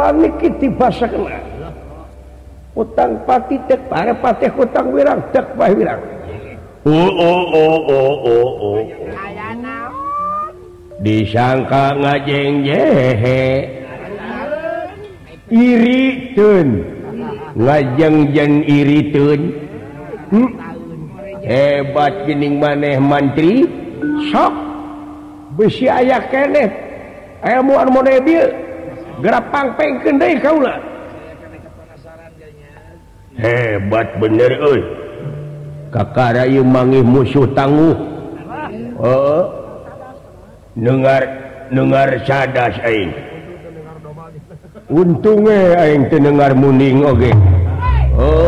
utang pati para patih utang wirang wirang disangka ngajeng iritun ngajeng iritun hebat gening maneh mantri sok besi aya keneh ilmuan mobil gerak pangpengkeun deui kaula hebat bener euy kakara ieu mangih musuh tangguh dengar cadas aing untunge aing teu dengar muning oge